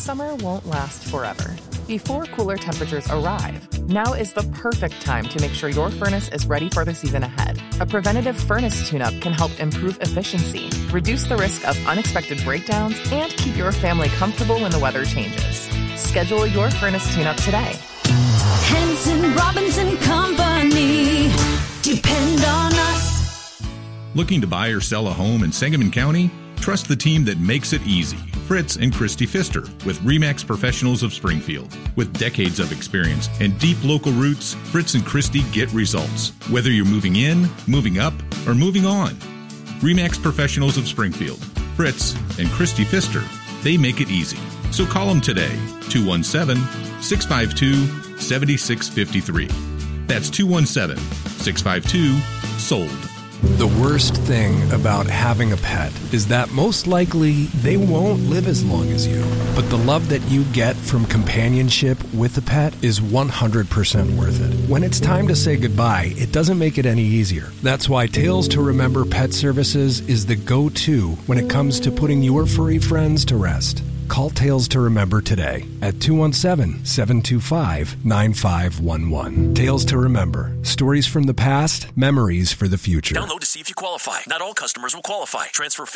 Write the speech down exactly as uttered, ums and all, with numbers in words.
summer won't last forever. Before cooler temperatures arrive, now is the perfect time to make sure your furnace is ready for the season ahead. A preventative furnace tune-up can help improve efficiency, reduce the risk of unexpected breakdowns, and keep your family comfortable when the weather changes. Schedule your furnace tune-up today. Henson Robinson Company. Depend on us. Looking to buy or sell a home in Sangamon County? Trust the team that makes it easy. Fritz and Christy Pfister with RE/MAX Professionals of Springfield. With decades of experience and deep local roots, Fritz and Christy get results. Whether you're moving in, moving up, or moving on. RE/MAX Professionals of Springfield. Fritz and Christy Pfister. They make it easy. So call them today. two one seven, six five two, seven six five three. That's two one seven, six five two, SOLD. The worst thing about having a pet is that most likely they won't live as long as you. But the love that you get from companionship with a pet is one hundred percent worth it. When it's time to say goodbye, it doesn't make it any easier. That's why Tales to Remember Pet Services is the go-to when it comes to putting your furry friends to rest. Call Tales to Remember today at two one seven, seven two five, nine five one one. Tales to Remember. Stories from the past, memories for the future. Download to see if you qualify. Not all customers will qualify. Transfer fee